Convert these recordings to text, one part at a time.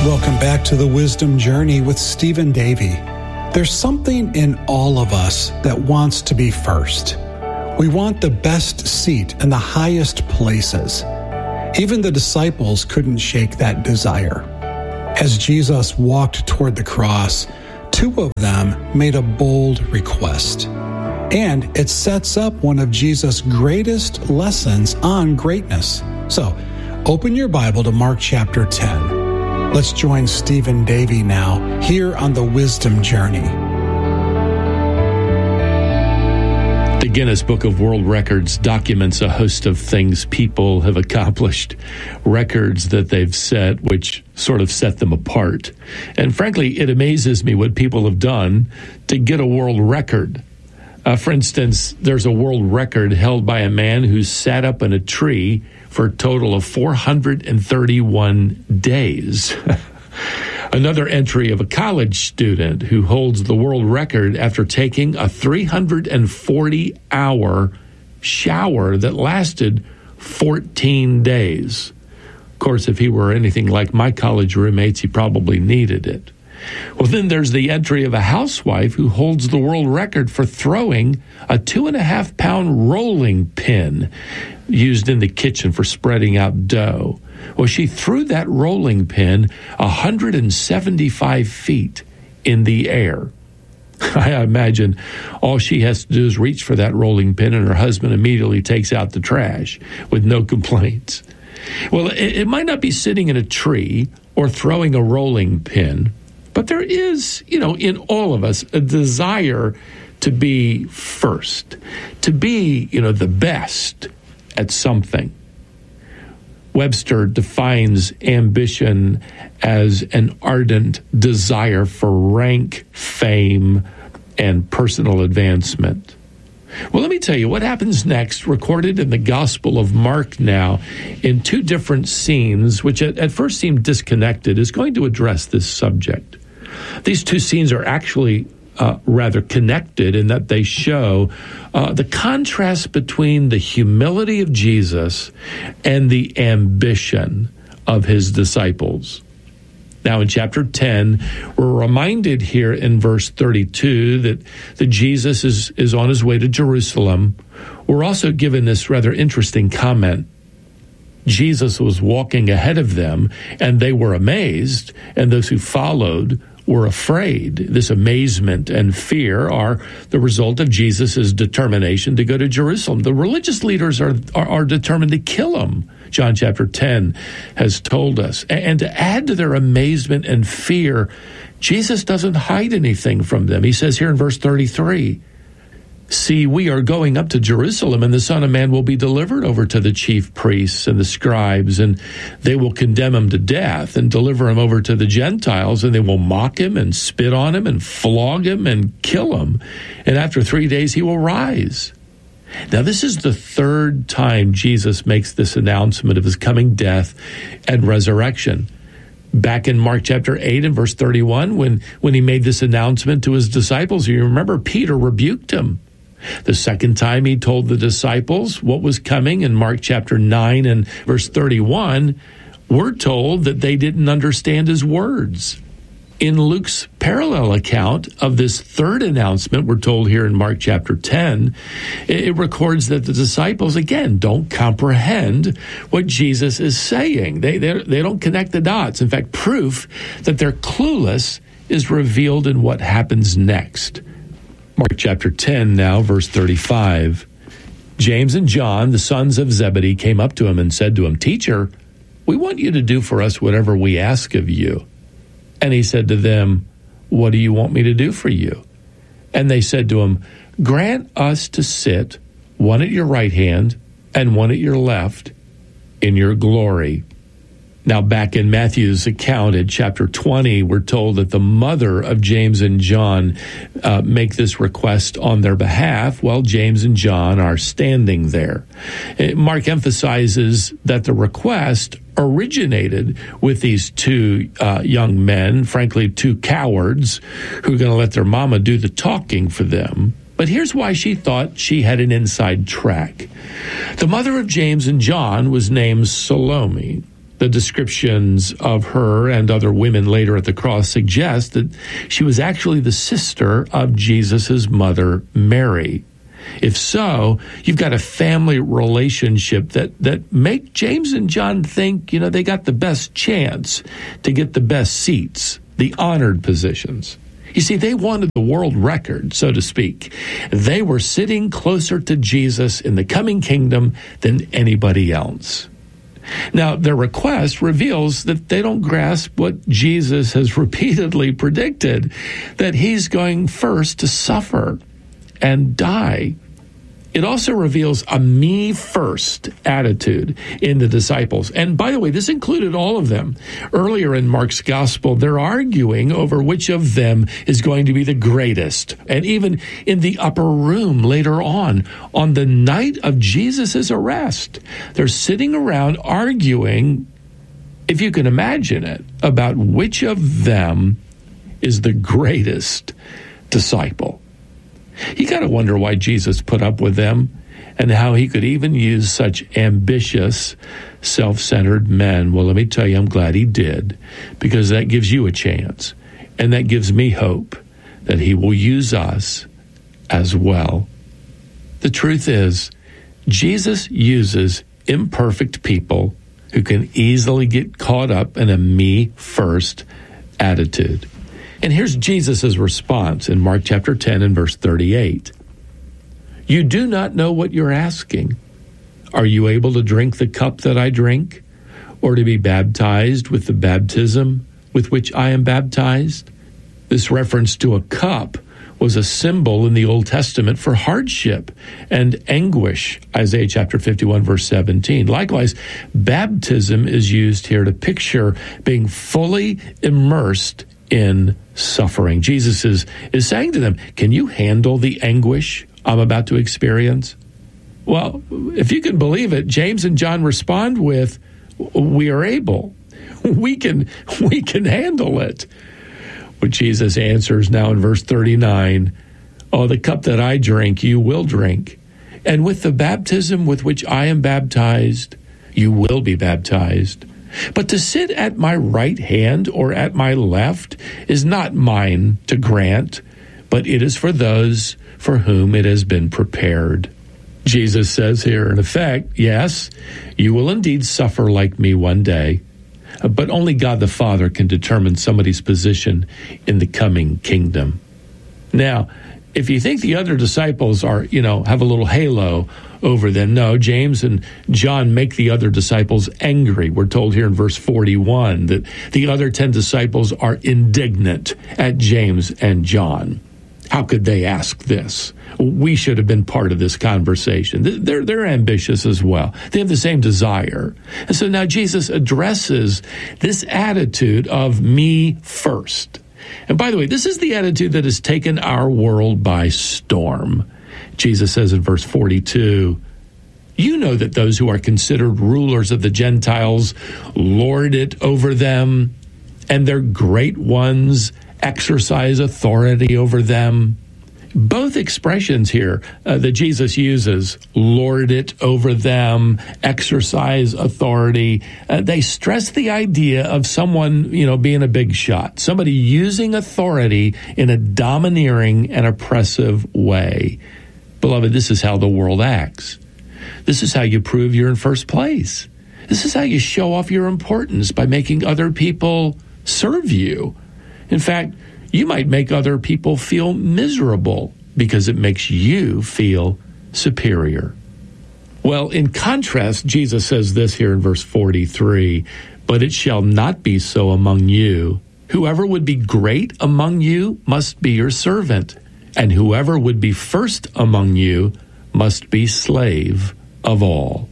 Welcome back to the Wisdom Journey with Stephen Davey. There's something in all of us that wants to be first. We want the best seat in the highest places. Even the disciples couldn't shake that desire. As Jesus walked toward the cross, two of them made a bold request. And it sets up one of Jesus' greatest lessons on greatness. So, open your Bible to Mark chapter 10. Let's join Stephen Davey now here on the Wisdom Journey. The Guinness Book of World Records documents a host of things people have accomplished, records that they've set, which sort of set them apart. And frankly, it amazes me what people have done to get a world record. For instance, there's a world record held by a man who sat up in a tree for a total of 431 days. Another entry of a college student who holds the world record after taking a 340-hour shower that lasted 14 days. Of course, if he were anything like my college roommates, he probably needed it. Well, then there's the entry of a housewife who holds the world record for throwing a 2.5-pound rolling pin used in the kitchen for spreading out dough. Well, she threw that rolling pin 175 feet in the air. I imagine all she has to do is reach for that rolling pin, and her husband immediately takes out the trash with no complaints. Well, it might not be sitting in a tree or throwing a rolling pin, but there is, in all of us, a desire to be first, to be, the best at something. Webster defines ambition as an ardent desire for rank, fame, and personal advancement. Well, let me tell you what happens next, recorded in the Gospel of Mark now, in two different scenes, which at first seem disconnected, is going to address this subject. These two scenes are actually rather connected in that they show the contrast between the humility of Jesus and the ambition of his disciples. Now, in chapter 10, we're reminded here in verse 32 that Jesus is on his way to Jerusalem. We're also given this rather interesting comment. Jesus was walking ahead of them, and they were amazed, and those who followed were afraid. This amazement and fear are the result of Jesus' determination to go to Jerusalem. The religious leaders are determined to kill him, John chapter 10 has told us. And to add to their amazement and fear, Jesus doesn't hide anything from them. He says here in verse 33, "See, we are going up to Jerusalem, and the Son of Man will be delivered over to the chief priests and the scribes, and they will condemn him to death and deliver him over to the Gentiles, and they will mock him and spit on him and flog him and kill him. And after 3 days he will rise." Now, this is the third time Jesus makes this announcement of his coming death and resurrection. Back in Mark chapter 8 and verse 31, when he made this announcement to his disciples, you remember Peter rebuked him. The second time he told the disciples what was coming in Mark chapter 9 and verse 31, we're told that they didn't understand his words. In Luke's parallel account of this third announcement, we're told here in Mark chapter 10, it records that the disciples, again, don't comprehend what Jesus is saying. They don't connect the dots. In fact, proof that they're clueless is revealed in what happens next. Mark chapter 10 now, verse 35. James and John, the sons of Zebedee, came up to him and said to him, "Teacher, we want you to do for us whatever we ask of you." And he said to them, "What do you want me to do for you?" And they said to him, "Grant us to sit, one at your right hand and one at your left, in your glory." Now, back in Matthew's account in chapter 20, we're told that the mother of James and John make this request on their behalf while James and John are standing there. Mark emphasizes that the request originated with these two young men, frankly, two cowards, who are going to let their mama do the talking for them. But here's why she thought she had an inside track. The mother of James and John was named Salome. The descriptions of her and other women later at the cross suggest that she was actually the sister of Jesus' mother, Mary. If so, you've got a family relationship that make James and John think, they got the best chance to get the best seats, the honored positions. You see, they wanted the world record, so to speak. They were sitting closer to Jesus in the coming kingdom than anybody else. Now, their request reveals that they don't grasp what Jesus has repeatedly predicted, that he's going first to suffer and die. It also reveals a me-first attitude in the disciples. And by the way, this included all of them. Earlier in Mark's gospel, they're arguing over which of them is going to be the greatest. And even in the upper room later on the night of Jesus' arrest, they're sitting around arguing, if you can imagine it, about which of them is the greatest disciple. You got to wonder why Jesus put up with them and how he could even use such ambitious, self-centered men. Well, let me tell you, I'm glad he did, because that gives you a chance, and that gives me hope that he will use us as well. The truth is, Jesus uses imperfect people who can easily get caught up in a me-first attitude. And here's Jesus' response in Mark chapter 10 and verse 38. You do not know what you're asking. Are you able to drink the cup that I drink, or to be baptized with the baptism with which I am baptized? This reference to a cup was a symbol in the Old Testament for hardship and anguish, Isaiah chapter 51, verse 17. Likewise, baptism is used here to picture being fully immersed in suffering. Jesus is saying to them, can you handle the anguish I'm about to experience? Well, if you can believe it, James and John respond with, we are able. We can handle it. But Jesus answers now in verse 39, the cup that I drink, you will drink. And with the baptism with which I am baptized, you will be baptized. But to sit at my right hand or at my left is not mine to grant, but it is for those for whom it has been prepared. Jesus says here, in effect, yes, you will indeed suffer like me one day, but only God the Father can determine somebody's position in the coming kingdom. Now, if you think the other disciples are, have a little halo over them, no, James and John make the other disciples angry. We're told here in verse 41 that the other 10 disciples are indignant at James and John. How could they ask this? We should have been part of this conversation. They're ambitious as well. They have the same desire. And so now Jesus addresses this attitude of me first. And by the way, this is the attitude that has taken our world by storm. Jesus says in verse 42, you know that those who are considered rulers of the Gentiles lord it over them, and their great ones exercise authority over them. Both expressions here that Jesus uses, lord it over them, exercise authority, they stress the idea of someone, being a big shot, somebody using authority in a domineering and oppressive way. Beloved, this is how the world acts. This is how you prove you're in first place. This is how you show off your importance, by making other people serve you. In fact, you might make other people feel miserable because it makes you feel superior. Well, in contrast, Jesus says this here in verse 43, but it shall not be so among you. Whoever would be great among you must be your servant, and whoever would be first among you must be slave of all.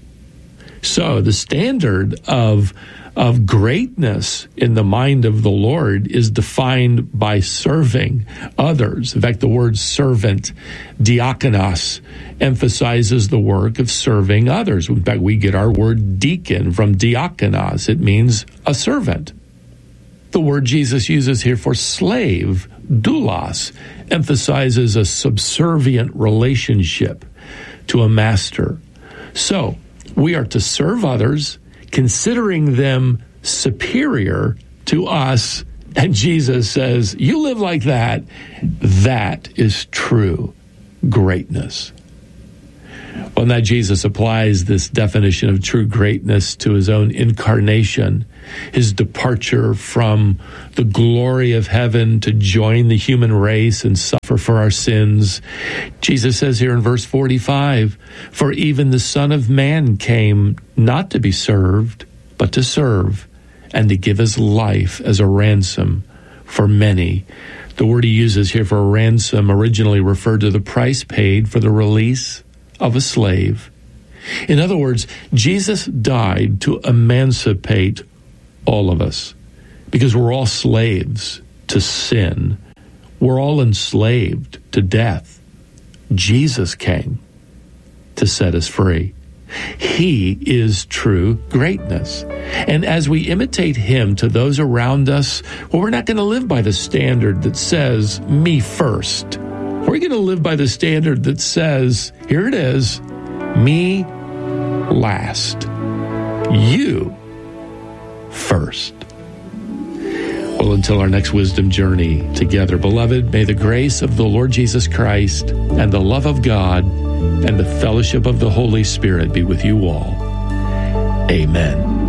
So the standard of greatness in the mind of the Lord is defined by serving others. In fact, the word servant, diakonos, emphasizes the work of serving others. In fact, we get our word deacon from diakonos. It means a servant. The word Jesus uses here for slave, doulos, emphasizes a subservient relationship to a master. So, we are to serve others, considering them superior to us. And Jesus says, you live like that. That is true greatness. Well, now Jesus applies this definition of true greatness to his own incarnation, his departure from the glory of heaven to join the human race and suffer for our sins. Jesus says here in verse 45, for even the Son of Man came not to be served, but to serve, and to give his life as a ransom for many. The word he uses here for ransom originally referred to the price paid for the release of a slave. In other words, Jesus died to emancipate all of us, because we're all slaves to sin. We're all enslaved to death. Jesus came to set us free. He is true greatness. And as we imitate him to those around us, well, we're not going to live by the standard that says, me first. We're going to live by the standard that says, here it is, me last, you first. Well, until our next wisdom journey together, beloved, may the grace of the Lord Jesus Christ and the love of God and the fellowship of the Holy Spirit be with you all. Amen.